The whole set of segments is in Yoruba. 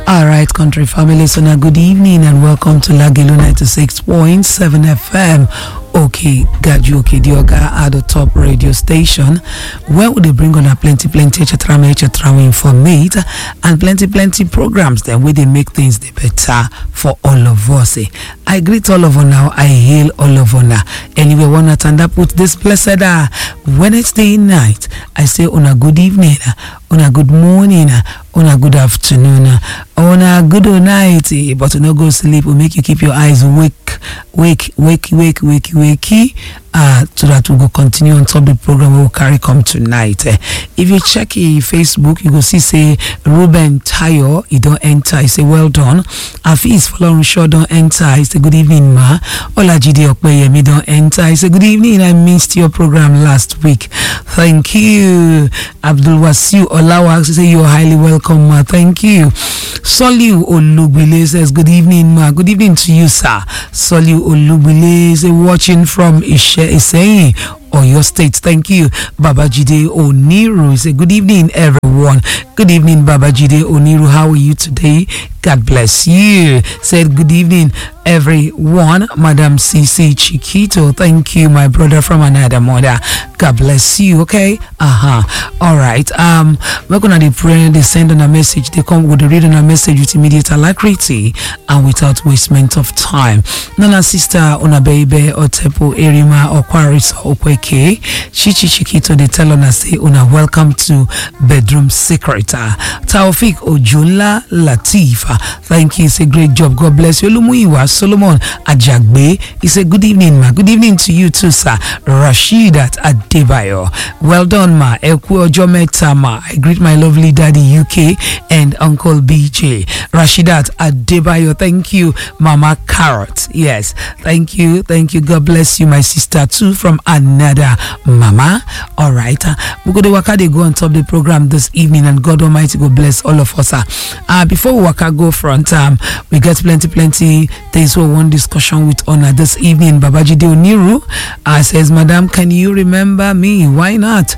All right, country family, so now good evening and welcome to Lagelu 96.7 FM. Okay, Gaju Dioga at the top radio station where would they bring on a plenty informate and plenty programs then where they make things the better for all of us. I greet all of you now, I hail all of you now. Anyway, wanna turn up with this blessed Wednesday night. I say on a good evening, on a good morning, on a good afternoon, on a good night, but to not go sleep will make you keep your eyes wake, so that we go continue on top the program we will carry come tonight. If you check Facebook, you go see say Ruben Tayo, he don't enter. He say well done. Afis Following Show don't enter. He say good evening ma. Olajide Okpeyemi don't enter. He say good evening. I missed your program last week. Thank you. Abdul Wasiu Olawa say you're highly welcome ma. Thank you. Soliu Olugbile says good evening ma. Good evening to you sir. Soliu Olugbile say watching from Isei or your state. Thank you. Babajide Oniru say good evening everyone. Good evening Babajide Oniru. How are you today? God bless you. Said good evening everyone. Madam CC Chiquito. Thank you my brother from another mother. God bless you. Okay. All right. We're gonna be praying. They send on a message. They come with the reading a message with immediate alacrity and without wastement of time. Nana sister Onabebe Otepo Erima Okwarisa Okweke Chichi Chiquito. They tell on us say una welcome to Bedroom Secret. Taufik Ojunla Latifa. Thank you. It's a great job. God bless you. Olumuyiwa Solomon Ajagbe. It's a good evening, ma. Good evening to you too, sir. Rashidat Adebayo. Well done, ma. Eku Ojometa, ma. I greet my lovely daddy UK and Uncle BJ. Rashidat Adebayo. Thank you, Mama Carrot. Yes. Thank you. Thank you. God bless you, my sister too from another mama. All right. We're going to go on top of the program this evening and God Almighty go bless all of us. Before we go front, we get plenty things we want discussion with honor this evening. Babajide Oniru says, Madam, can you remember me? Why not?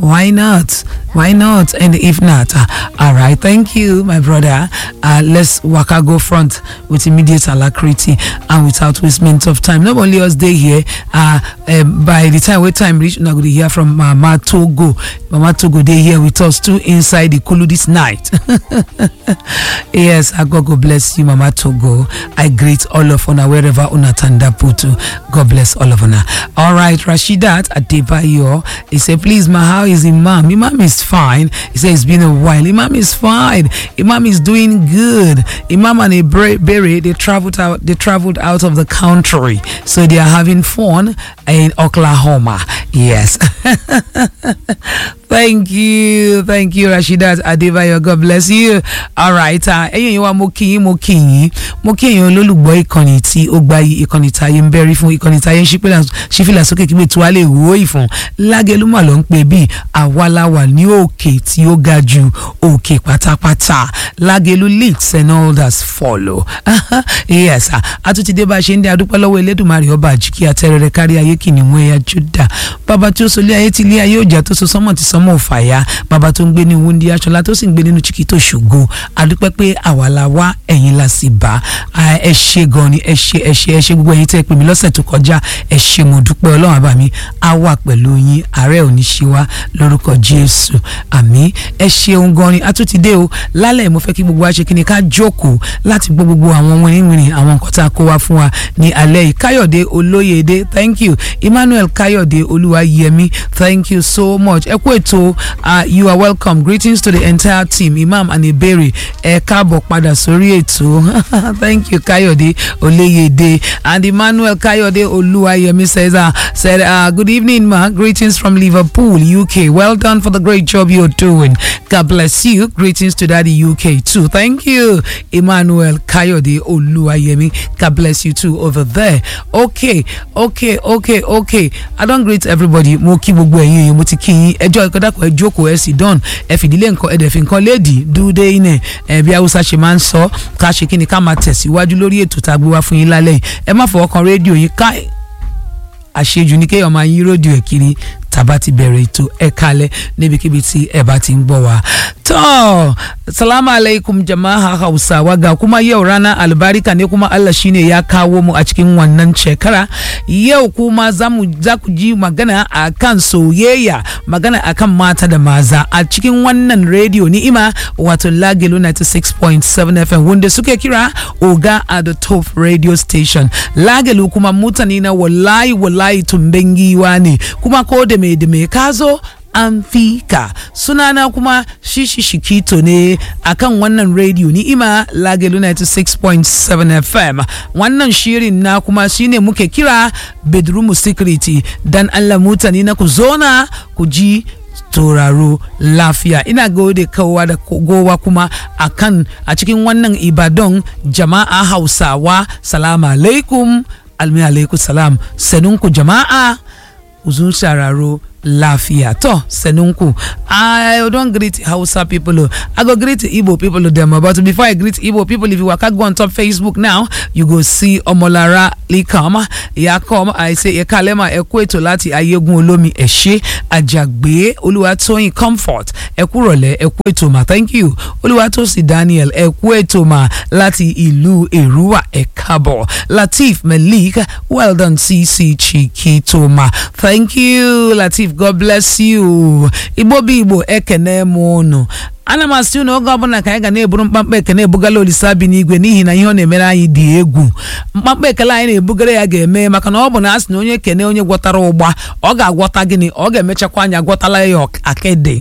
And if not, all right, thank you my brother. Let's go front with immediate alacrity and without wastement of time. Not only us they here, by the time time reach, we're going to hear from Mama Togo they here with us too inside the Kulu this night. Yes, God bless you Mama Togo. I greet all of una wherever una tanda putu. God bless all of una. All right, Rashidat Adebayo, he said, please ma, how is Imam? Imam is fine. He said it's been a while. Imam is fine. Imam is doing good. Imam and Berry, they traveled out of the country, so they are having fun in Oklahoma. Yes. Thank you, Rashidat Adebayo. God bless you. All right. Ẹ̀yin wa mo kí yín olólùgbọ́ ìkànnì tí ó gba ìkànnì táyé ń bẹ̀rí fún ìkànnì táyé ń ṣífìlà sókè kí tó wá lè wò ìfún Lágẹ̀lú mà ló ń pè bí àwàláwà ní òkè tí ó ga jù òkè pátápátá. Lágẹ̀lú leads and all that follow. Yes. Àtúntì dé bá ṣe ń dé adúpẹ́ lọ́wọ́ Elédùmarè ọba àjíkí àtẹrẹrẹ kárí ayé kìnìún ẹ̀yà Júdà. Bàbá tí ó sọ lé ayé tí lé ayé òjà tó so sọ́mọ̀ tí sọ́mọ̀ òfàyà. Bàbá tó ń gbé ní wúndí aṣọlá tó sì ń gbé nínú Chiquito ṣògo. Adúpẹ́ pé àwàlá wá ẹ̀yin la sì bá. Ẹ ṣé gan ni ẹ ṣé gbogbo ẹ̀yin tẹ́ pè mí lọ́sẹ̀ tó kọjá. Ẹ ṣé mo dúpẹ́ Ọlọ́run àbá mi á wà pẹ̀lú yín. Àárẹ̀ ò ní ṣe wá lórúkọ Jésù. Àmín. Ẹ ṣeun gan ni àtúntì dé o. Lálẹ́ mo fẹ́ kí gbogbo wa ṣe kíni ká jókòó láti gbọ́ gbogbo àwọn wìnrìn àwọn nǹkan tá a kó wá fún wa ní alẹ́ yìí. Káyọ̀dé Olóyèdé, thank you. Emmanuel Káyọ̀dé Olúwayẹmí, thank you so much. Ẹ kú ètò, you are welcome. Greetings to the entire team. Imam and Ebere, ẹ káàbọ̀ padà sórí ètò. Thank you Káyọ̀dé Olóyèdé. And Emmanuel Káyọ̀dé Olúwayẹmí said good evening ma. Greetings from Liverpool, UK. Well done for the great job you're doing. God bless you. Greetings to Daddy UK too. Thank you Emmanuel Káyọ̀dé Olúwayẹmí. God bless you too over there. Okay. I don't greet everybody. Mo kí gbogbo ẹ̀yin mo ti kí yín. Ẹjọ́ ìkọdàkọ̀ ẹ jókòó ẹ sì dán. Ẹ fìdílé nǹkan ẹ dẹ̀ fi nǹkan léèdì dúdé iná. Bí Hausa ṣe máa ń sọ ká ṣe kíni ká máa tẹ̀síwájú lórí ètò tá a gbé wá fún yín lálẹ́ yìí. Ẹ má fọwọ́ kan rédíò yín ká àṣejù ní kéèyàn máa yí rédíò ẹ̀ kiri tàbá ti bẹ̀rẹ̀ ètò ẹ kalẹ̀ níbikíbi tí ẹ bá ti ń gbọ́ wa. tó Assalamu alaikum jama'a Hausawa ga kuma yau rana albarika ne kuma Allah shine ya kawo mu a cikin wannan shekara. Yau kuma za ku ji magana akan soyayya, magana akan mata da maza a cikin wannan radio Ni'ima wato Lagelu 96.7 FM wanda suke kira Oga at the top radio station. Lagelu kuma mutane na wallahi tumbengiwa ne kuma ko da me kazo Amfika sunana kuma Shikito ne akan wannan radio Ni'ima Lagelu 96.7 FM. Wannan shirin na kuma shine muke kira bedroom security dan Allah mutane na ku zona ku ji tauraro lafiya. Ina gode kowa da gowa kuma akan a cikin wannan Ibadan jama'a Hausawa. Salamu alaikum. Alaikum salam. Sanunku jama'a uzun sararo lafiya to senunku. I don't greet Hausa people. I go greet Igbo people them. But before I greet Igbo people, if you go on top Facebook now, you go see Omolara Likama. Ya come I say Ekalema Ekweto lati Ayegun Olomi Eshe Ajagbe Oluwatoyin Comfort Ekurole Ekweto ma. Thank you. Oluwatosi Daniel Ekweto ma lati Ilu Erua Ekabo. Latif Malik, well done CC Chikito ma. Thank you Latif. God bless you. Igbo ekene mono. Ana masị na oge ọbụla ka anyị ga na-eburu mkpamkpa ekene ebugala Olisa bi n'igwe n'ihi na ihe ọ na-emere anyị dị egwu. Mkpamkpa ekele anyị na-ebugara ya ga-eme maka na ọ bụ na asị na onye kene onye gwọtara ụgba ọ ga-agwọta gịnị ọ ga-emechakwa anya gwọtala ya akede.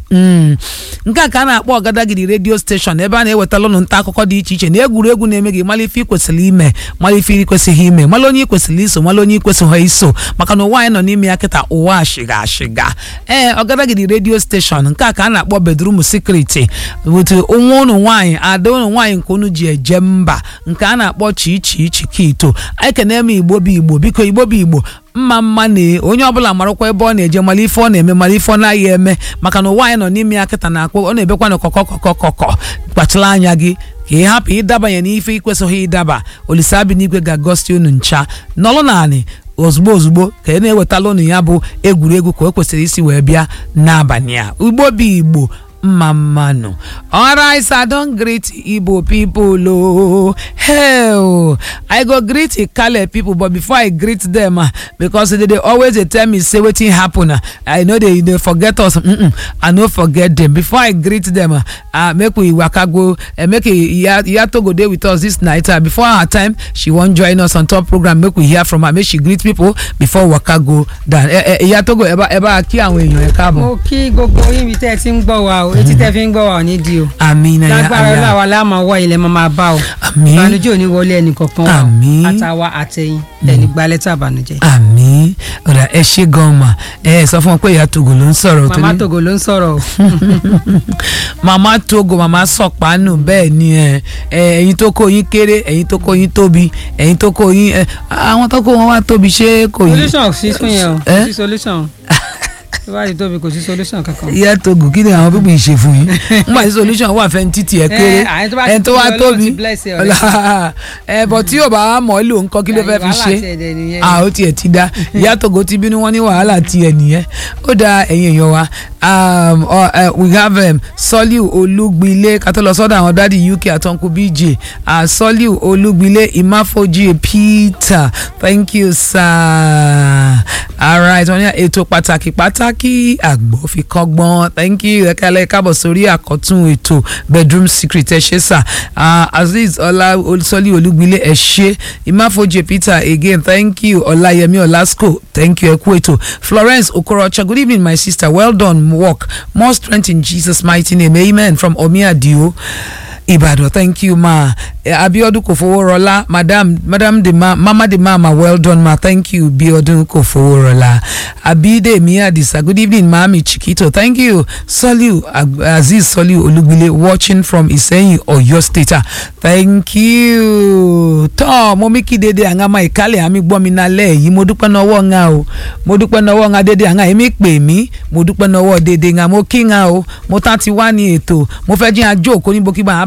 Nke a ka a na-akpọ Ọgadagidi radio station ebe a na-ewetala ụnụ nta akụkọ dị iche iche na egwuregwu na-eme gị mara ife ikwesịrị ime mara ife ikwesịghị ime mara onye ikwesịrị iso mara onye ikwesịghị iso maka na ụwa anyị nọ n'ime ya kịta ụwa ashiga. Ọgadagidi radio station nke a ka a na-akpọ bedroom security with unu nwanyị ada unu nwanyị nke unu ji eje mba nke a na-akpọ Chikito. Anyị kene eme Igbo bụ Igbo biko Igbo bụ Igbo mma na onye ọbụla marakwa ebe ọ na-eje mara ife ọ na-eme mara ife ọ naghị eme maka na ụwa anyị nọ n'ime ya kịta na-akpọ ọ na-ebekwa na kọkọ kpachara anya gị ka ị hapụ ịdabanye n'ife ikwesịghị ịdaba. Olisa bi n'igwe ga-agosti unu ncha n'ọlụ naanị ozugbo ka ị na-ewetala unu ya bụ egwuregwu ka o kwesịrị isi wee bịa n'abalị a. Igbo bụ Igbo Mamano. Alright, I don't greet Igbo people. Oh, hell, I go greet Ikale people, but before I greet them, because they always tell me say wetin happen. I know they forget us. I no forget them. Before I greet them, make we waka go make Iyato go there with us this night. Before her time, she won't join us on top program. Make we hear from her. Make she greet people before waka go down. Iyato go eba ki àwọn èèyàn ẹ káàbọ̀. Okay, gbogbo yín bí tẹ́ ti ń gbọ́ wa o. Etí tẹ́ fi ń gbọ́ wa ní di o. Àmín ya Allah. Lágbára Ọlọ́run la máa wọ ilẹ̀ máa bá o. Àmín. Ìbànújẹ́ ò ní wọlé ẹnì kankan wa. Àmín. Àtàwa àtẹ̀yìn ẹni gba lẹ́tà ìbànújẹ́. Àmín. Ọ̀rẹ́ ẹ ṣé gan ma. Sọ fún wọn pé ìyá Togo ló ń sọ̀rọ̀. Màmá Togo ló ń sọ̀rọ̀ o. Màmá Togo, màmá Sọ̀pánù bẹ́ẹ̀ ni ẹ̀yin tó kó yín kéré, ẹ̀yin tó kó yín tóbi, ẹ̀yin tó kó yín àwọn tó kó wọn wá tóbi ṣé kò yín. Solution sí fún yẹn o. Sí solution. Why tóbi kò sí solution kankan. Ìyá Togo kí ni àwọn pípọ̀ ìṣe fún yín nígbà tí solution wà fẹ́ títì ẹ̀ kéré ẹ̀ tó wá tóbi bọ̀ tí yóò bá mọ̀ ẹ́ lò ń kọ́ kí ló fẹ́ fi ṣe ó tiẹ̀ ti dá. Ìyá Togo ti bínú wọn ní wàhálà tiẹ̀ nìyẹn. Ó dá ẹ̀yin èèyàn wa we have Soliu Olugbile ká tó lọ sọ́dọ̀ àwọn dádì UK àtọ́nkù BJ Soliu Olugbile Imafoji Peter, thank you sir. Alright, wọ́n ní ètò pàtàkì àgbọ̀ fi kọ́gbọ́n. Thank you ẹ̀kálẹ̀ kábọ̀ sórí àkọ́tún ètò bedroom secret ẹ ṣé sà. Aziz Soliu Olugbile ẹ ṣé. Imafoji Peter again, thank you. Ọláyẹmí Ọlásco, thank you ẹ kú ètò. Florence Okorocha, good evening my sister, well done work, more strength in Jesus mighty name, amen. From Omiadio Ibadan, thank you ma. Abiodun Kofoworola, madam de mama de mama, well done ma, thank you Biodun Kofoworola. Abide Miadisa, good evening Mami Chikito, thank you. Aziz Soliu Olugbile watching from Iseyin Oyo State, thank you. To momiki dede anga ma ikale ami gbo mi na le yi, mo dúpẹ́ lọ́wọ́ nga o, mo dúpẹ́ lọ́wọ́ nga dede anga emi pè mí, mo dúpẹ́ lọ́wọ́ dede nga mo ki nga o, mo tan ti wá ní ètò, mo fẹ́ jẹ́ ajo ko ni bo ki ba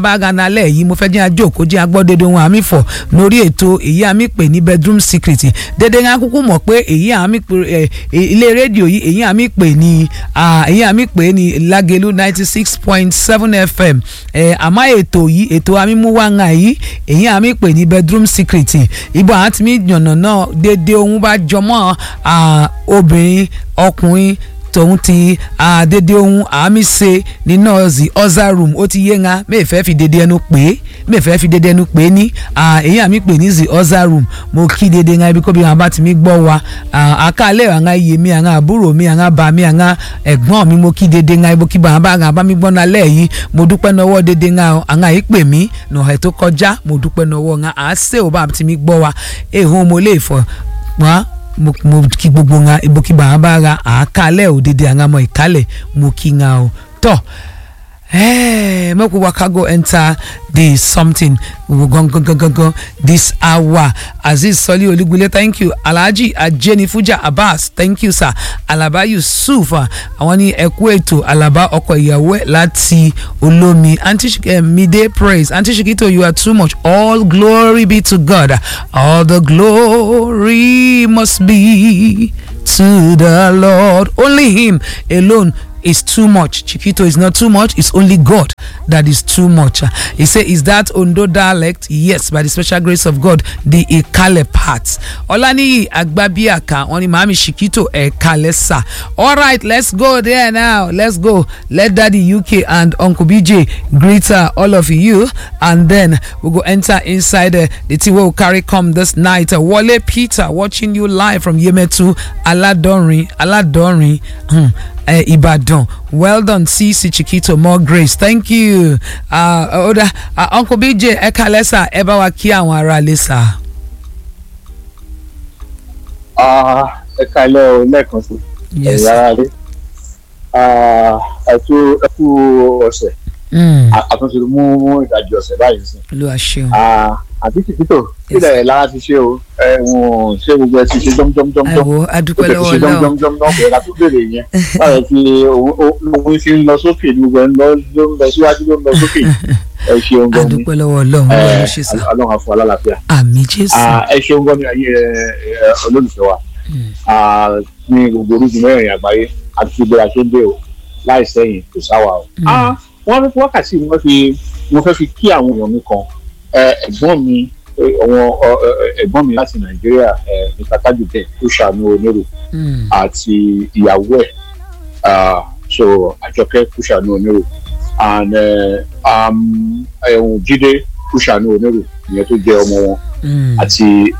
bá ga nálẹ̀ yìí mo fẹ́ jẹ́ àjòkó jẹ́ agbọ́ dédé ohun àmì fọ̀ lórí ètò èyí àmì pè ní bedroom secret dédé ńlá kúkú mọ̀ pé èyí àmì pè ilé rédíò yìí èyí àmì pè ní Lágelú 96.7 FM àmọ́ ètò yìí ètò àmì mú wá ńlá yìí èyí àmì pè ní bedroom secret ibo àti mi yànnà náà dédé ohun bá jọmọ́ obìnrin ọkùnrin tòun ti dédé ohun àmì ṣe nínú ọ̀zà room ó ti yé nga mẹ́fẹ́ fi dédé ẹnu pé ní èyí àmì pè ní ọ̀zà room mo kí dédé nga ibi kóbi àwọn bá ti mi gbọ́ wa àkàlẹ̀ àwọn iye mi àwọn àbúrò mi àwọn bá mi àwọn ẹ̀gbọ́n mi mo kí dédé nga ibo kí bàbá bá mi gbọ́ nálẹ̀ yìí mo dúpẹ́ nọwọ́ dédé nga àwọn àyè pè mí nà ẹ̀ tó kọjá mo dúpẹ́ nọwọ́ nga àṣẹ ò bá ti mi gbọ́ wa èhun mo lè fọ wọn mo kí gbogbo nga ibo kí bàbá ra àkàlẹ̀ òdede àwọn ọmọ ìkàlẹ̀ mo kí nga o tọ́ make we waka go enter the something we go this hour. Aziz Soli Olugbile, thank you. Alhaji Ajeni Fuja Abbas, thank you sir. Alaba Yusuf àwọn ní ẹkú ètò Alaba ọkọ ìyàwó láti Olómi. Auntie Mide praise. Auntie Shikito, you are too much. All glory be to God. All the glory must be to the Lord. Only him alone is too much. Chiquito is not too much. It's only God that is too much. He said, is that Ondo dialect? Yes, by the special grace of God, the Ikale parts. Olani Agbabiaka, oni mami Chiquito Ekalesa. All right, let's go there now. Let's go. Let Daddy UK and Uncle BJ greet all of you, and then we'll go enter inside the team will carry come this night. Wale Peter watching you live from Yemetu Aladonri. Ibadan. Well done, CC Chiquito. More grace. Thank you. Uncle BJ Ekalesa Ebawa Kia Wara Lisa. Ekalo Nekonsi. Yes. Ẹkú ọ̀sẹ̀. Àtúnṣe mú ìdájọ́ ọ̀sẹ̀ báyìí sí. Olúwa ṣeun. Àti Chiquito kílẹ̀ lára ti ṣe o ẹ̀wọ̀n ṣé gbogbo ẹ ti ṣe jọ́mjọ́mjọ́m. Ẹ̀wọ̀ adúpẹ́ lọ́wọ́ náà. Jọ́mjọ́mjọ́m náà kò yẹ ká tó bèrè yẹn. Báyọ̀ tí òun fi ń lọ sókè ní gbogbo ẹ̀ ń lọ síwájú ló ń lọ sókè. Ẹ ṣeun gan ni. Adúpẹ́ lọ́wọ́ Ọlọ́run ló ṣe sá. Ọlọ́run á fún wa lálàáfíà. Àmín Jésù. Ẹ ṣeun gan ni ayé olólùfẹ́ wa. Ní gbogbo orígun mẹ́rin àgbáyé àti bí a ṣe ń dé o láì sẹ́yìn kò sáwà o. Wọ́n fi wákàtí mo fẹ́ fi kí àwọn èèyàn mi kan ẹ̀gbọ́n mi láti Nàìjíríà Mr. Tajudeen tó ṣàánú onírò àti ìyàwó ẹ̀ so Àjọkẹ́ tó ṣàánú onírò and Jídé tó ṣàánú onírò ìyẹn tó jẹ́ ọmọ wọn àti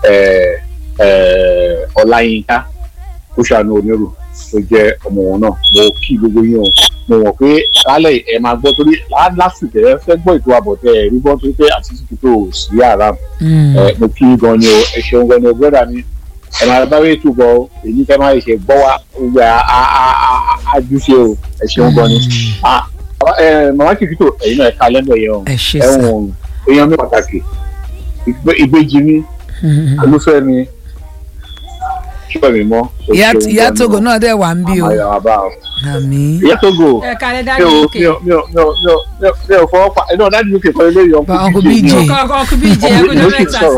Ọláyínká tó ṣàánú onírò tó jẹ́ ọmọ wọn náà mo kí gbogbo yín o mo mọ̀ pé lálẹ́ ẹ̀ máa gbọ́ torí lásìkò ẹ fẹ́ gbọ́ ètò àbọ̀tẹ́ ẹ̀ rí gbọ́ torí pé àti Chiquito ò sí àràm mo kí gan ni o ẹ ṣeun gan ni o brọ́dà mi ẹ máa bá wí ètò bọ̀ èyí tẹ́ máa ṣe gbọ́ wá gbogbo àjùṣe o ẹ ṣeun gan ni màmá Chiquito ẹ̀yin náà ẹ̀ka lẹ́nu ẹ̀yẹ ọ̀hún ẹ̀wọ̀n èèyàn mi pàtàkì ìbejì mi olúfẹ́ mi ṣọ́ mi mọ́. Ìyá Togo náà dẹ̀ wà ń bí o. Àmín. Ìyá Togo ẹ̀ka dájú UK. mi ò fọwọ́ pa ẹ̀dọ́ dájú UK kọ́ ilé yọ̀ Uncle BJ. Uncle BJ ẹkújọ́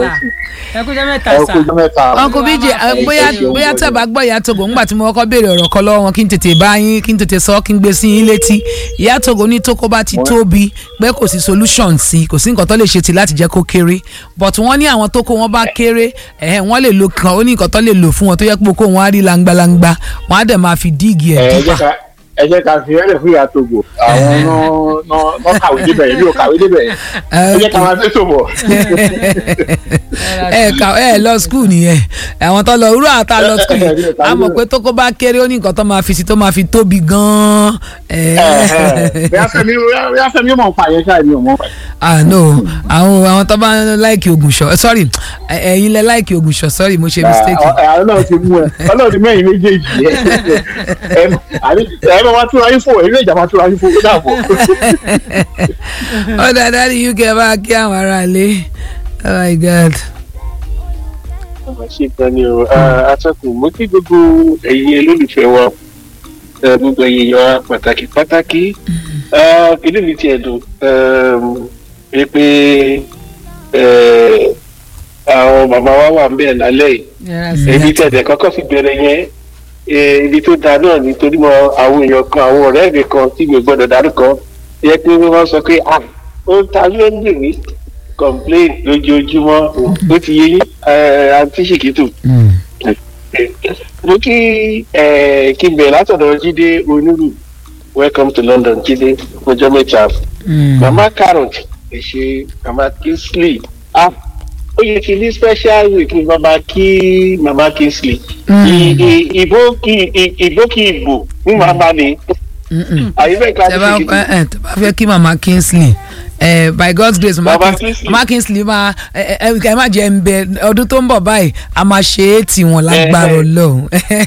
mẹ́ta sá. Uncle BJ bóyá tẹ́ bá gbọ́ Ìyá Togo ńgbà tí mo kọ́kọ́ béèrè ọ̀rọ̀ kan lọ́wọ́ wọn kí n tètè bá yín kí n tètè sọ kí n gbé sí yín létí. Ìyá Togo ní tó kó bá ti tóbi pé kò sí solution sí kò sí nǹkan tó lè ṣe ti láti jẹ́ kó kéré but wọ́n ní àwọn tó kó wọn bá kéré wọ́n lè lo kan ó ní nǹkan tó lè lò fún wọn tó yẹ pé kó wọn á rí langbalangba wọn á dẹ̀ máa fi díìgì ẹ̀ dípà. ẹ jẹ́ ká fi ẹ̀rẹ̀ fún Ìyá Togo àwọn náà kàwé débẹ̀ yẹn bí o kàwé débẹ̀ yẹn ẹ jẹ́ ká máa fẹ́ tó bọ̀. ẹ lọ skul nìyẹn àwọn tó lọ irú àtà lọ skul yìí a mọ̀ pé tó kó bá kéré ó ní nǹkan tó máa fi sí tó máa fi tóbi gan-an. bí a fẹ́ mi mọ̀ pa yẹn ṣáà ni ò mọ̀ pa. No àwọn tó bá láìkì Ògùnṣọ́ sorry ẹ̀yin lẹ láìkì Ògùnṣọ́ sorry mo ṣe mistake. Ọlọ́run ti mú ẹ Ọlọ́run ti mẹ́yìn méjèèjì ẹ máa túra yín fún ẹ ilé ìjàmbá túra yín fún ó dàbọ̀. ó dáadáa ní UK bá kí àwọn ará ilé oh my God. ṣe kan ni o atọ́kùn mo kí gbogbo ẹ̀yin olólùfẹ́ wa gbogbo ẹ̀yin èèyàn pàtàkì kìlì mi ti ẹ̀dùn wípé àwọn bàbá wa wà ń bẹ̀ lálẹ́ yìí ibi tẹ̀dẹ̀ kọ́kọ́ fi bẹ̀rẹ̀ yẹn ibi tó dáa náà nítorí mọ àwọn èèyàn kan àwọn ọ̀rẹ́ mi kan tí mi gbọ́dọ̀ dárúkọ yẹ pé wọ́n sọ pé ó ta ló ń gbè mí complain lójoojúmọ́ ó ti yé yín àǹtí Ṣìkìtù. mo kí n bẹ̀rẹ̀ látọ̀dọ̀ Jídé Onírù welcome to London Jídé ọjọ́ mẹ́ta mama Carrot ẹ ṣe mama Kingsley ó yẹ kí ní special week ní mama Kingsley ìbò kí ìbò ní mama ni àyẹ̀wò ìka ní Ṣìkìtù. tẹ́ bá fẹ́ kí mama Kingsley by God's grace mama Kingsley máa ẹ má jẹ́ ń bẹ ọdún tó ń bọ̀ báyìí a máa ṣe é tí wọ́n lágbára Ọlọ́run.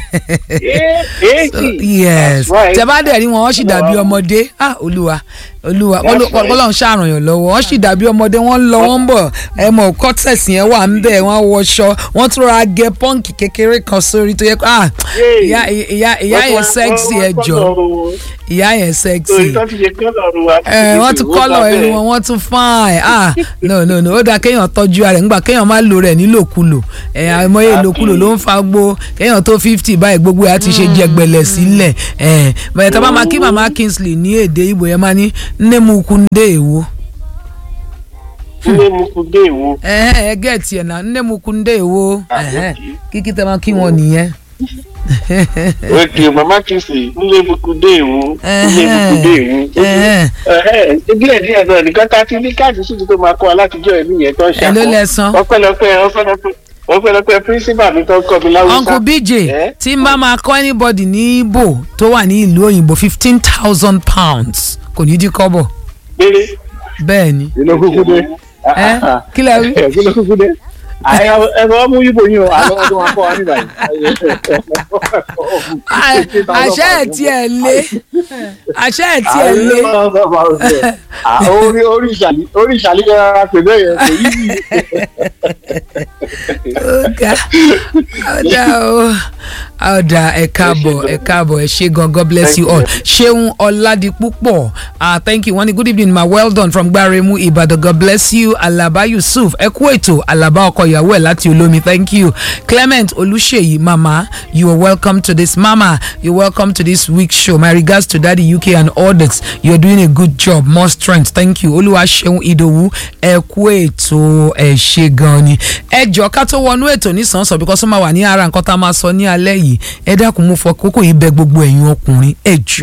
Yes tẹ́ bá dẹ̀ rí wọn wọ́n sì dàbí ọmọdé olúwa Ọlọ́run ṣàràn yàn lọ́wọ́ wọ́n sì dàbí ọmọdé wọ́n ń lọ wọ́n ń bọ̀ ẹ mọ̀ cortex yẹn wà ń bẹ̀ wọ́n wọṣọ wọ́n tún ra gẹ pọ́ǹkì kékeré kan sórí tó yẹ kó ìyá yẹn sexy ẹ jọ ìyá yẹn sexy wọ́n tún kọ́lọ̀ ẹnu wọn wọ́n tún fine no ó dáa kéèyàn tọ́jú ara rẹ̀ nígbà kéèyàn má lò rẹ̀ nílòkulò àìmọye ìlòkulò ló ń fa gbó kéèyàn tó 50 báyìí gbogbo ẹ̀ á ti ṣe jẹgbẹ̀lẹ̀ sílẹ̀ bẹ̀rẹ̀ tá a bá máa kí mama Kingsley ní èdè Ìgbò yẹn máa ní nnemukunde èwo. nnemukunde èwo. ẹ gẹ̀ẹ́tì ẹ̀ náà nnemukunde èwo kíkí tẹ́ máa kí wọn nìyẹn. Okay, mama Kingsley nnemukunde èwo díẹ̀ náà nìkan tá a ti ní káàdì síbi tó máa kọ́ alátijọ́ ẹ̀mí yẹn tó ń ṣàkọ́. ẹ ló lẹ san. ọpẹ́lọpẹ́ principal mi tó ń kọ́ mi láwùjọ. Uncle BJ tí n bá máa kọ́ anybody ní Ìgbò tó wà ní ìlú òyìnbó £15,000 kò ní dí kọ́bọ̀. bẹ́ẹ̀ ni. ìlú kúkú dé. kí lẹ rí. ìlú kúkú dé. ẹ̀rọ ọmú yìí bò yín o àwọn ọdún wọn kọ́ wa nígbà yìí. àṣẹ ẹ̀ tiẹ̀ lé àṣẹ ẹ̀ tiẹ̀ lé. orí ìṣàlẹ̀ yẹn pè bẹ́ẹ̀ yẹn kò yí bí. ọ̀dà ẹ káàbọ̀ ẹ ṣé gan God bless you all. Ṣeun Ọládipúpọ̀ thank you wọ́n ní good evening ma well done from Gbaremu Ìbàdàn God bless you. Alaba Yusuf ẹ kú ètò Alaba ọkọ ìyàwó ẹ̀ láti Olómi thank you. Clement Olúṣèyí mama you are welcome to this mama you are welcome to this week's show my regards to Daddy UK and others you are doing a good job more strength thank you. Olúwaṣeun Ìdòwú ẹ kú ètò ẹ ṣé gan ni. ẹ jọ ká tó wọnú ètò nísànsán because ó máa wà ní ara nǹkan tá a máa sọ ní alẹ́ yìí ẹ dákun mú fọ kókó yìí bẹ̀ gbogbo ẹ̀yin ọkùnrin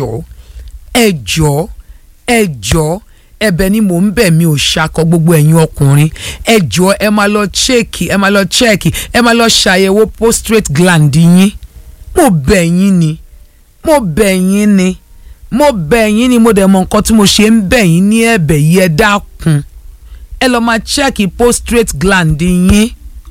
ẹ jọ̀ọ́ ẹ̀bẹ̀ ni mò ń bẹ̀ mi ò ṣakọ gbogbo ẹ̀yin ọkùnrin ẹ jọ̀ọ́ ẹ máa lọ chẹ́ẹ̀kì ẹ máa lọ ṣàyẹ̀wò prostate gland yín mo bẹ̀ yín ni mo dẹ̀ mọ nǹkan tí mo ṣe ń bẹ̀ yín ní ẹ̀bẹ̀ yìí ẹ dákun ẹ lọ máa chẹ́ẹ̀kì prostate gland yín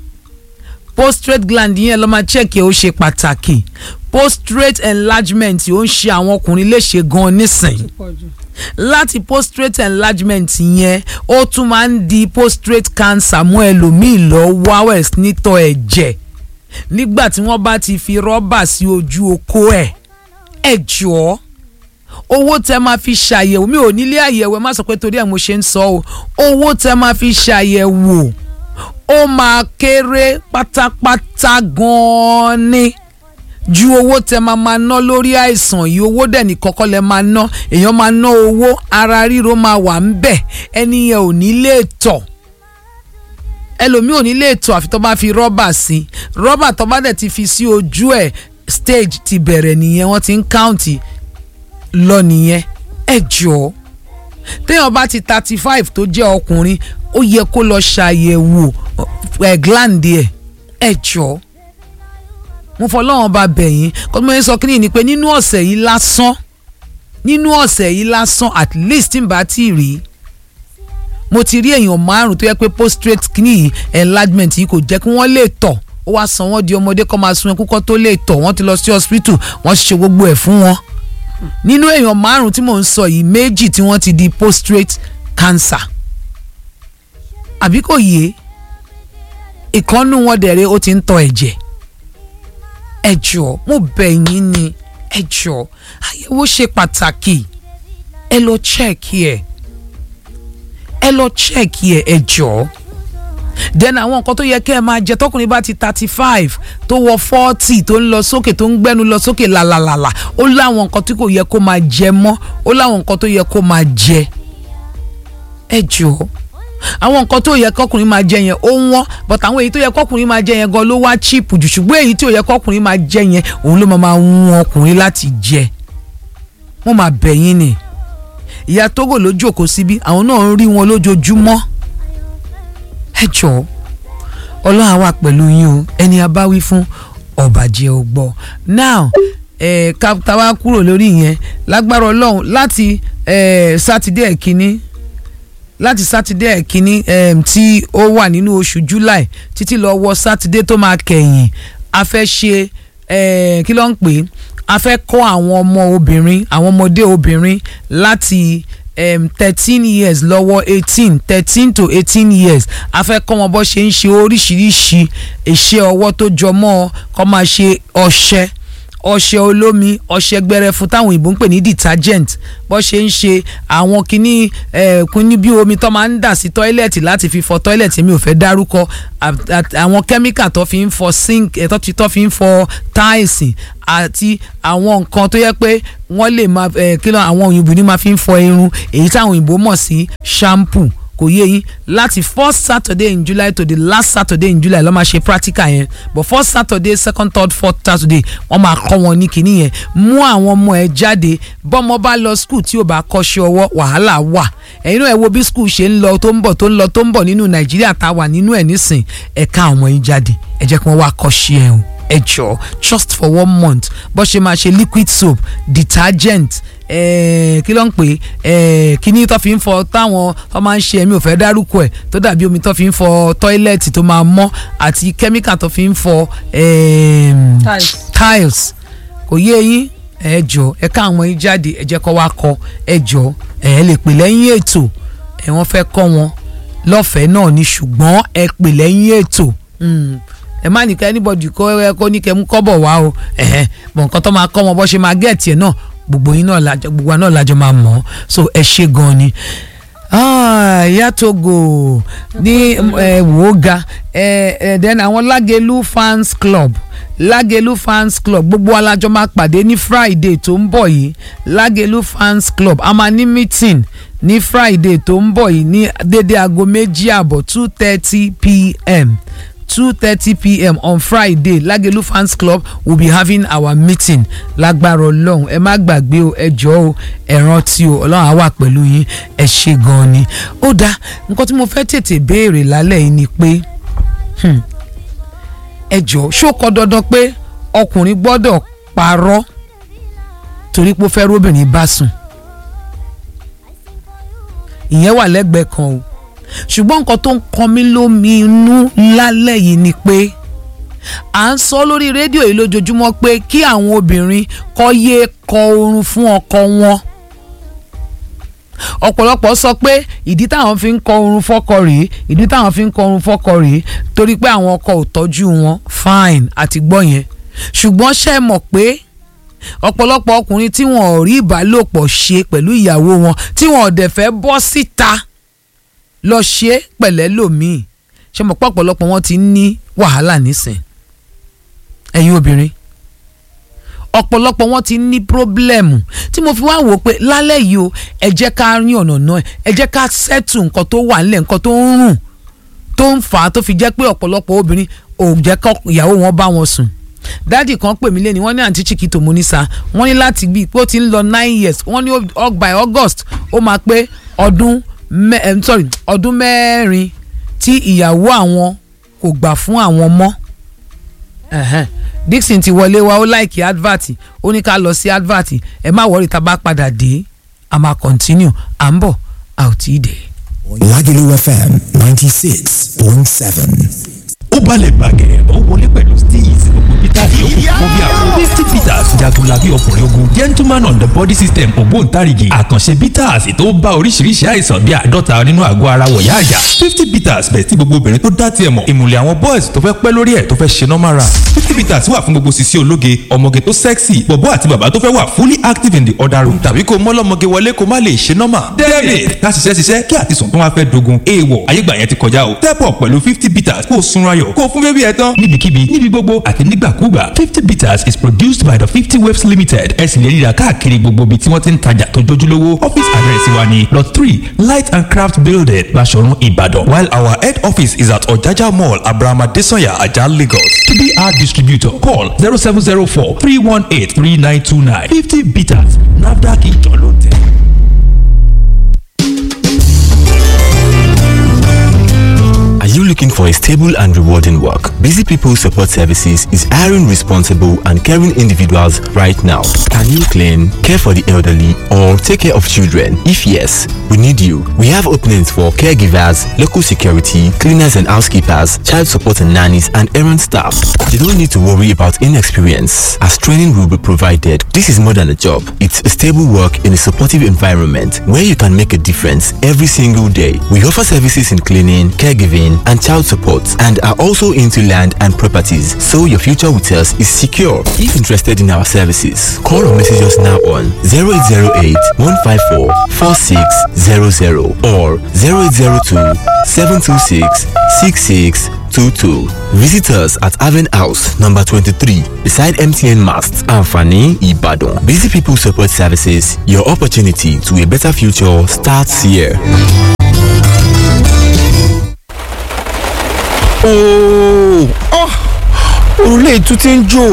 ẹ lọ máa chẹ́ẹ̀kì ó ṣe pàtàkì prostate enlargement ó ń ṣe àwọn ọkùnrin léṣe gan nísìnyí láti prostate enlargement yẹn ó tún máa ń di prostate cancer mú ẹlòmíì lọ wáwẹ̀s nítọ̀ ẹ̀jẹ̀ nígbà tí wọ́n bá ti fi rọ́bà sí ojú okó ẹ̀ ẹ jọ̀ọ́ owó tẹ máa fi ṣàyẹ̀wò mi ò nílé àyẹ̀wò ẹ má sọ pé torí ẹ̀ mo ṣe ń sọ o owó tẹ máa fi ṣàyẹ̀wò ó máa kéré pátápátá gan-an ni ju owó tẹ máa ná lórí àìsàn yìí owó dẹ̀ ní kọ́kọ́ lẹ máa ná èèyàn máa ná owó ara ríro máa wà ń bẹ̀ ẹni yẹn ò ní lè tọ̀ ẹlòmíì ò ní lè tọ̀ àfi tó bá fi rọ́bà sí rọ́bà tó bá dẹ̀ ti fi sí ojú ẹ̀ stage ti bẹ̀rẹ̀ nìyẹn wọ́n ti ń káùntì lọ nìyẹn ẹ jọ̀ọ́ téèyàn bá ti 35 tó jẹ́ ọkùnrin ó yẹ kó lọ ṣàyẹ̀wò gland ẹ̀ ẹ jọ̀ọ́ mo fọlọ́wọ́n bá bẹ̀yìn kọ́ mo ń sọ kíní ni pé nínú ọ̀sẹ̀ yìí lásán at least n bá ti rí mo ti rí èèyàn 5 tó yẹ pé prostate kíní enlargement yìí kò jẹ́ kí wọ́n lè tọ̀ ó wá san wọ́n di ọmọdé kọ́ máa sun ẹkú kọ́ tó lè tọ̀ wọ́n ti lọ sí hospital wọ́n ṣe gbogbo ẹ̀ fún wọn nínú èèyàn 5 tí mò ń sọ yìí 2 tí wọ́n ti di prostate cancer àbí kò yé ìkànnù wọn dẹ̀rẹ̀ ó ti ń tọ̀ ẹ̀jẹ̀ ẹ jọ̀ọ́ mo bẹ̀ yín ni ẹ jọ̀ọ́ àyẹ̀wò ṣe pàtàkì ẹ lọ check ẹ ẹ lọ check ẹ jọ̀ọ́. Then àwọn nǹkan tó yẹ kẹ́ ẹ máa jẹ tọkùnrin bá ti 35 tó wọ 40 tó ń lọ sókè tó ń gbẹ́nu lọ sókè làlàlàlà ó láwọn nǹkan tí kò yẹ kó máa jẹ mọ́ ó láwọn nǹkan tó yẹ kó máa jẹ. Ẹ jọ̀ọ́ àwọn nǹkan tó yẹ kọkùnrin máa jẹ yẹn ó wọ́n but àwọn èyí tó yẹ kọkùnrin máa jẹ yẹn gan ló wá cheap jù ṣùgbọ́n èyí tí ò yẹ kọkùnrin máa jẹ yẹn òun ló máa wọ́n ọkùnrin láti jẹ. Wọ́n máa bẹ̀ yín ni ìyá Tógò ló jókòó síbí àwọn náà ń rí wọn lójoojúmọ́. Ẹ jọ̀ọ́ Ọlọ́run á wà pẹ̀lú yín o ẹni abáwí fún ọ̀bàjẹ́ ò gbọ́. Now ká wá kúrò lórí yẹn lágbára Ọlọ́run láti sátidé ẹ̀kíní tí ó wà nínú oṣù July títí lọ wọ sátidé tó máa kẹ̀yìn a fẹ́ ṣe kí ló ń pè a fẹ́ kọ́ àwọn ọmọ obìnrin àwọn ọmọdé obìnrin láti 13 years lọ́wọ́ 13 to 18 years a fẹ́ kọ́ wọn bó ṣe ń ṣe oríṣiríṣi iṣẹ́ ọwọ́ tó jọmọ́ kó máa ṣe ọṣẹ olómi ọṣẹ gbẹrẹfu táwọn òyìnbó ń pè ní detergent bó ṣe ń ṣe àwọn kinní bí omi tó máa ń dà sí tọ́ílẹ̀tì láti fi fọ tọ́ílẹ̀tì mi ò fẹ́ dárúkọ àwọn kẹ́míkà tó fi ń fọ sink tó fi ń fọ táìsì àti àwọn nǹkan tó yẹ pé wọ́n lè máa àwọn òyìnbó ní máa fi ń fọ irun èyí táwọn òyìnbó mọ̀ sí shampoo kò yé yín láti first Saturday in July to the last Saturday in July ló máa ṣe practical yẹn but first Saturday second third fourth Saturday wọ́n máa kọ́ wọn ní kinní yẹn mú àwọn ọmọ ẹ jáde bọ́mọ bá lọ school tí ò bá kọ́ṣẹ́ ọwọ́ wàhálà wà ẹ̀yin náà ẹ wo bí school ṣe ń lọ tó ń bọ̀ nínú Nàìjíríà tá a wà nínú ẹ̀ nísìn ẹ̀ka àwọn yín jáde ẹ jẹ́ kí wọ́n wá kọ́ṣẹ́ ẹ̀ o ẹ jọ̀ọ́ just for 1 month bó ṣe máa ṣe liquid soap detergent kí ló ń pè kíní tó fi ń fọ táwọn tó máa ń ṣe ẹ̀mí ò fẹ́ dárúkọ ẹ̀ tó dàbí omi tó fi ń fọ tọ́ílẹ̀tì tó máa mọ́ àti kẹ́míkà tó fi ń fọ tiles kò yé yín ẹ jọ̀ọ́ ẹ ká àwọn yín jáde ẹ jẹ́ kó wá kọ́ ẹ jọ̀ọ́ ẹ lè pè lẹ́yìn ètò wọ́n fẹ́ kọ́ wọn lọ́fẹ̀ẹ́ náà ni ṣùgbọ́n ẹ pè lẹ́yìn ètò ẹ má ní ká anybody kó ní kẹ́ mú kọ́bọ̀ wá o bọ̀ nǹkan tó máa kọ́ wọn bó ṣe máa gẹ̀ẹ́tì ẹ̀ náà gbogbo náà lájọ máa mọ̀ so ẹ ṣe gan ni ìyá Togo ní wòóga then àwọn Lágelú fans club gbogbo alájọ máa pàdé ní Friday tó ń bọ̀ yìí Lágelú fans club a máa ní meeting ní Friday tó ń bọ̀ yìí ní dédé aago 2:30 2:30 p.m. 2:30 p.m. on Friday Lágelú fans club will be having our meeting lágbára Ọlọ́run ẹ má gbàgbé o ẹ jọ̀ọ́ o ẹ rántí o Ọlọ́run á wà pẹ̀lú yín ẹ ṣe gan ni. Ó dáa nǹkan tí mo fẹ́ tètè béèrè lálẹ́ yìí ni pé ẹ jọ̀ọ́ ṣó kọ dandan pé ọkùnrin gbọ́dọ̀ parọ́ torí pé ó fẹ́ róbìnrin bá sùn ìyẹn wà lẹ́gbẹ̀ẹ́ kan o ṣùgbọ́n nǹkan tó ń kan mí lómi inú lálẹ́ yìí ni pé à ń sọ lórí rédíò yìí lójoojúmọ́ pé kí àwọn obìnrin kọ́ yéé kọ orun fún ọkọ wọn ọ̀pọ̀lọpọ̀ sọ pé ìdí táwọn fi ń kọ orun fọ́kọ rèé torí pé àwọn ọkọ ò tọ́jú wọn fine àti gbọ́ yẹn ṣùgbọ́n ṣe mọ̀ pé ọ̀pọ̀lọpọ̀ ọkùnrin tí wọn ò rí ìbálòpọ̀ ṣe pẹ̀lú ìyàwó wọn tí wọn ò dẹ̀ fẹ́ bọ́ síta lọ ṣe pẹ̀lẹ́ lòmíì ṣe mọ̀ pé ọ̀pọ̀lọpọ̀ wọn ti ní wàhálà nísìn ẹ̀yin obìnrin ọ̀pọ̀lọpọ̀ wọn ti ní pírọ́blẹ̀mù tí mo fi wá wò pé lálẹ́ yìí o ẹ jẹ́ ká rí ọ̀nà náà ẹ jẹ́ ká sẹ́tù nǹkan tó wà nílẹ̀ nǹkan tó ń rùn tó ń fà á tó fi jẹ́ pé ọ̀pọ̀lọpọ̀ obìnrin ò jẹ́ kó ìyàwó wọn bá wọn sùn dáàdì kan pè mí lẹ́ni wọ́n ní àǹtí Chikito Monisa wọ́n ní láti bí pé ó ti ń lọ 9 years wọ́n ní by August ó máa pé ọdún mẹ́rin tí ìyàwó àwọn kò gbà fún àwọn mọ́ Dixon ti wọlé wa ó láìkí advert ó ní ká lọ sí advert ẹ má wọrí tá a bá padà dé a máa continue à ń bọ̀ a ò tí ì dé. Lágelú FM 96.7. ó balẹ̀ bàgẹ́ ó wọlé pẹ̀lú steez gbogbo peter káàdì yòókù fún bí àwọn 50 bitters jagunlabi ọkùnrin ogun gentleman on the body system ògbóǹtarìgì àkànṣe bitters tó bá oríṣiríṣi àìsàn bíi 50 nínú àgọ́ ara wọ̀yá àjà 50 bitters bẹ̀ tí gbogbo obìnrin tó dá tiẹ̀ mọ̀ ìmùlẹ̀ àwọn boys tó fẹ́ pẹ́ lórí ẹ̀ tó fẹ́ ṣe normal run 50 bitters wà fún gbogbo sisi ológe ọmọge tó sexy bọ̀bọ́ àti bàbá tó fẹ́ wà fully active in the other room tàbí kó mọ́lọ́mọge wọlé kó má lè ṣe normal david ká ṣiṣẹ́ kí àtisùn tó wá fẹ́ dogun èèwọ̀ ayégbà yẹn ti kọjá o step up pẹ̀lú 50 bitters kó o sunra yọ̀ kó o fún bébí ẹ̀ tán níbikíbi níbi gbogbo àti nígbàkúgbà 50 bitters is produced by the 50 Waves Limited ẹ sì lè ríra káàkiri gbogbo ibi tí wọ́n ti ń tajà tó jójúlówó office address wa ni lot 3 Light and Craft Building Baṣọ̀run Ìbàdàn while our head office is at Ojaja Mall Abraham Adesanya Ajah Lagos to be our distributor call 0704 318 3929 50 bitters NAFDAC ìjọ ló tẹ̀. Are you looking for a stable and rewarding work? Busy People Support Services is hiring responsible and caring individuals right now. Can you clean, care for the elderly, or take care of children? If yes, we need you. We have openings for caregivers, local security, cleaners and housekeepers, child support and nannies, and errand staff. You don't need to worry about inexperience, as training will be provided. This is more than a job. It's a stable work in a supportive environment where you can make a difference every single day. We offer services in cleaning, caregiving, and child support, and are also into land and properties, so your future with us is secure. If interested in our services, call or message us now on 0808 154 4600 or 0802 726 6622. Visit us at Haven House, number 23, beside MTN Mast, Anfani, Ibadan. Busy People Support Services, your opportunity to a better future starts here. òrùlé ìtú ti ń jò.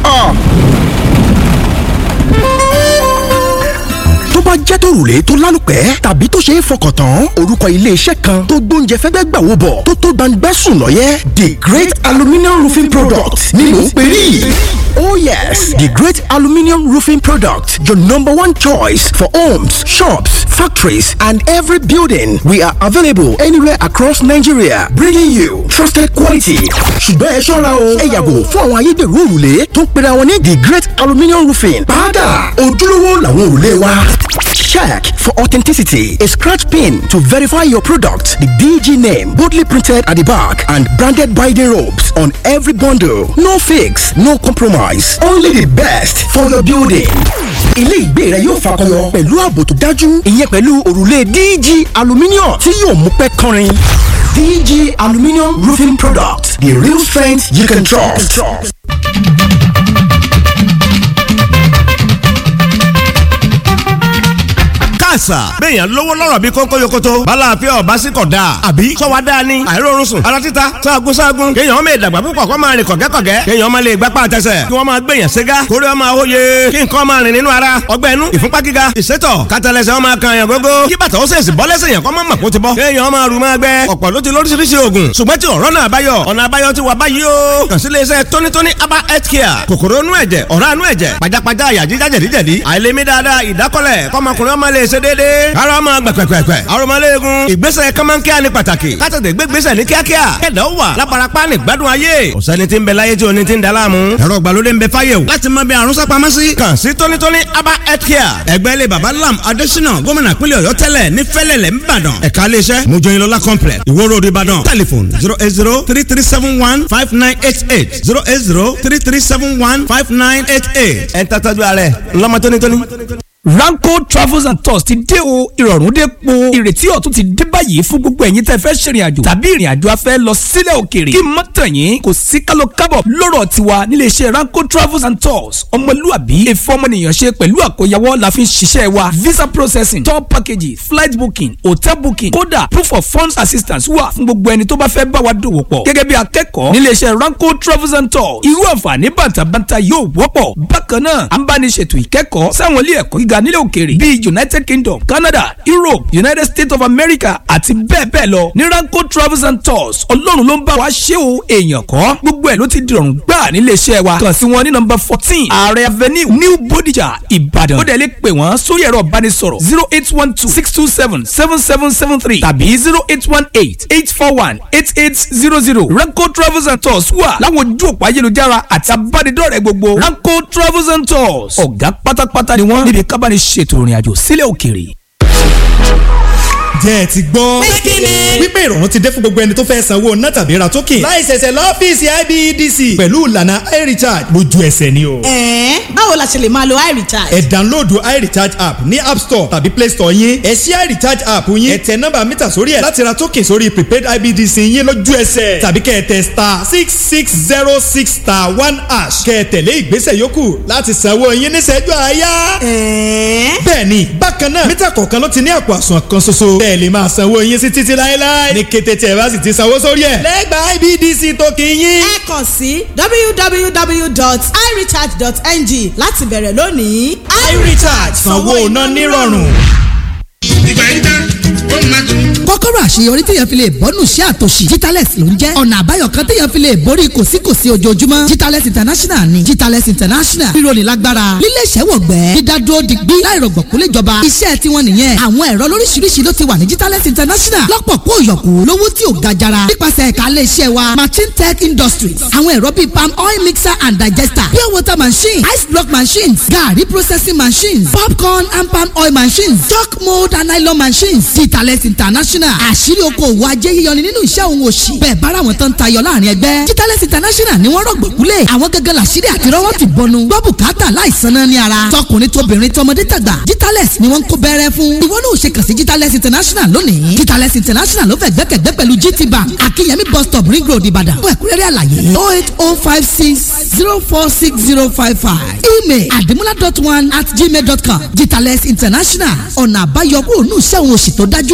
tó bá jẹ́ tòrùlé tó lálùpẹ́ tàbí tó ṣe é fọkàn tán orúkọ iléeṣẹ́ kan tó gbóúnjẹ fẹ́gbẹ́ gbàwó bọ̀ tó gbangba sùn lọ́yẹ́ The Great Aluminium Roofing Product ni mò ń pè rí. Oh yes, The Great Aluminium Roofing Product, your number one choice for homes, shops, factories, and every building. We are available anywhere across Nigeria, bringing you trusted quality. ṣùgbọ́n ẹ ṣọ́ra o ẹ yàgò fún àwọn ayédèrú òrùlé tó ń pera wọn ní The Great Aluminium Roofing. padà ojúlówó làwọn òrùlé wa. Check for authenticity. A scratch pin to verify your product. The DG name boldly printed at the back and branded by the ropes on every bundle. No fakes, no compromise. Only the best for your building. Ilé ìgbé rẹ yóò fakọyọ pẹ̀lú ààbò tó dájú. Ìyẹn pẹ̀lú òrùlé DG Aluminium tí yóò mú pẹ́ kọrin. DG Aluminium Roofing Product. The real strength you can trust. àṣà béèyàn lówó lọ́rọ̀ bí kónkó yokoto bálàáfíà ọba sí kọ̀ dáa àbí sọ́wọ́ dáa ni àìrórun sùn ara títa sáàgùn kéèyàn ọmọ ìdàgbà púpọ̀ kó máa rìn kọ̀gẹ́kọ̀gẹ́ kéèyàn ọmọ lè gbápá àtẹsẹ̀ kí wọ́n máa gbèyàn ségá kórè ọmọ àwòye kí nǹkan máa rìn nínú ara ọgbẹ́ inú ìfúnpá gíga ìsétọ̀ kátàlẹ́sẹ̀ ọmọ kan yàn gógó kí bàtà ó sèṣì bọ́ lẹ́sẹ̀ yàn kọ́ mọ́ mọ̀kó ti bọ́ kéèyàn máa rù máa gbẹ ọ̀pọ̀ ló ti lóríṣiríṣi oògùn ṣùgbọ́n tí ọ̀rọ̀ náà báyọ̀ ọ̀nà àbáyọ ti wà báyìí o kàn sí iléeṣẹ́ tónítóní aba health care kòkòrò inú ẹ̀jẹ̀ ọ̀rá inú ẹ̀jẹ̀ pajápajá àyà jíjá jẹ̀díjẹ̀dí àìlèmí dáadáa ìdákọ́lẹ̀ kọ́mọkùnrin ọmọ lè ṣe déédéé ara ọmọ gbẹ̀pẹ̀pẹ̀pẹ̀ àròmọléegun ìgbésẹ̀ kọ́mọ́nkíá ní pàtàkì kátàtẹ̀ gbégbésẹ̀ ní kíákíá kẹ̀dá ó wà láparapá ní gbádùn ayé ọ̀sẹ́ni tí ń bẹ láyé tí oní ti ń daláàmú ẹ̀rọ ìgbàlódé ń bẹ fáyé o láti mọ bí àrùn sápamọ́ sí kàn sí tónítóní aba health care ẹgbẹ́ ilé baba lam adésínà gómìnà pínlẹ̀ ọ̀yọ́ tẹ́lẹ̀ ní fẹ́lẹ̀lẹ̀ ńbàdàn ẹ̀ka iléeṣẹ́ mojoyinlọ́lá complex ìwó road ìbàdàn telephone 08033715988 08033715988 ẹ̀ ń tàtàjú ààrẹ ńlọmọ tónítóní. Ranko Travels and Tours ti dé o ìrọ̀rùn dé po ìrètí ọ̀tun ti dé báyìí fún gbogbo ẹ̀yin tẹ́ fẹ́ ṣèrìn àjò tàbí ìrìn àjò afẹ́ lọ sílẹ̀ òkèèrè kí mọ́ tàn yín kò sí kálọ̀ kábọ̀ lọ́rọ̀ tiwa nílé iṣẹ́ Ranko Travels and Tours ọmọlúàbí ìfọmọnìyàn ṣe pẹ̀lú àkóyawọ́ la fi ń ṣiṣẹ́ wa visa processing tour packages flight booking hotel booking kódà proof of funds assistance wà fún gbogbo ẹni tó bá fẹ́ bá wa dòwò pọ̀ gẹ́gẹ́ bí akẹ́kọ̀ọ́ nílé iṣẹ́ Ranko Travels and Tours irú àǹfààní bàtàbàtà yóò wọ́pọ̀ bákan náà à ń bá ní ṣètò ìkẹ́kọ̀ọ́ sáwọn ilé ẹ̀kọ́ gíga nílẹ̀ òkèèrè bíi United Kingdom, Canada, Europe, United States of America àti bẹ́ẹ̀ bẹ́ẹ̀ lọ ní Ranko Travels and Tours. Ọlọ́run ló ń bá wa ṣe o, èèyàn kọ́. Gbogbo ẹ̀ ló ti dìrọ̀rùn gbà nílé iṣẹ́ wa. Kàn sí wọn ní number 14 Ààrẹ Avenue New Bodija Ìbàdàn. Ó dẹ̀ lè pè wọ́n sórí ẹ̀rọ ìbánisọ̀rọ̀ 08126277773 tàbí 08188418800. Ranko Travels and Tours wà láwọn ojú òpó ayélujára àti abánidọ́rẹ̀ẹ́ gbogbo. Ranko Travels and Tours ọ̀gá pátápátá ni wọ́n níbi kábàánì ṣètò ìrìnàjò sílẹ̀ òkèèrè. jẹ́ ẹ ti gbọ́. wípé ìrọ̀rùn ti dé fún gbogbo ẹni tó fẹ́ sanwó ná tàbí ra token. láì ṣẹ̀ṣẹ̀ lọ́fíìsì IBEDC pẹ̀lú ìlànà iRecharge lójú ẹsẹ̀ ni o. báwo la ṣe lè máa lo iRecharge. ẹ download iRecharge app ní App Store tàbí Play Store yín. ẹ ṣí iRecharge app yín. ẹ tẹ nọ́mbà mítà sórí ẹ̀ láti ra token sórí prepaid IBEDC yín lójú ẹsẹ̀. tàbí kẹ́ ẹ tẹ *6606*1#. kẹ́ ẹ tẹ̀lé ìgbésẹ̀ yòókù láti sanwó yín níṣẹ́jú àáyá. bẹ́ẹ̀ni bákan náà mítà kọ̀ọ̀kan ló ti ní àpò àsùnwọ̀n kan ṣoṣo. bẹ́ẹ̀ lè máa sanwó yín sí títí láéláé ní kété tí ẹ bá sì ti sanwó sórí ẹ̀. lẹ́gbàá IBEDC tó kì í yín. ẹ kàn sí www.irecharge.ng láti bẹ̀rẹ̀ lónìí. iRecharge sanwó iná nírọ̀rùn. ìgbà yìí tán ó máa tún. kọ́kọ́rọ́ àṣeyọrí téèyàn fi lè bọ́nù sí àtòṣì Jitalex ló ń jẹ́ ọ̀nà àbáyọ kan téèyàn fi lè borí kòsíkòsí ojoojúmọ́. Jitalex International ni Jitalex International ríro ní lágbára lílé iṣẹ́ wọ̀gbẹ́ dídádúró digbí láìrọ̀gbọ̀kú léjọba iṣẹ́ tiwọn nìyẹn. àwọn ẹ̀rọ lóríṣiríṣi ló ti wà ní Jitalex International lọ́pọ̀ kó yọ̀kù lówó tí ò ga jara nípasẹ̀ ẹ̀ka ilé iṣẹ́ wa Machine Tech Industries. àwọn ẹ̀rọ bíi palm oil mixer and digester, pure water machine, ice block machines, garri processing machines, popcorn and palm oil machines, chalk mold and nylon machines. Jitalex International àṣírí okòwò ajé yíyọni nínú iṣẹ́ òun òṣì bẹ́ẹ̀ bára wọn tán tayọ láàrin ẹgbẹ́. Jitalex International ni wọ́n rọ̀gbọ̀kúlẹ̀ àwọn gẹ́gẹ́ làṣírí àti rọ́wọ́ ti bọnu gbọ́ bùkátà láìsan náà ní ara tọkùnrin tóbìnrin tọmọdé tàgbà. Jitalex ni wọ́n ń kó bẹ́rẹ́ fún. ìwọ náà ò ṣe kàn sí Jitalex International lónìí. Jitalex International ló fẹ́ gbẹ́kẹ̀gbẹ́ pẹ̀lú GT Bank Akínyẹmí bus stop ring road Ìbàdàn. fún ẹ̀kúnrẹ́rẹ́ àlàyé 08056046055 email adimula.1@gmail.com. Jitalex International ọ̀nà àbáyọ kúrò ní iṣẹ́ òun òṣì tó dájú.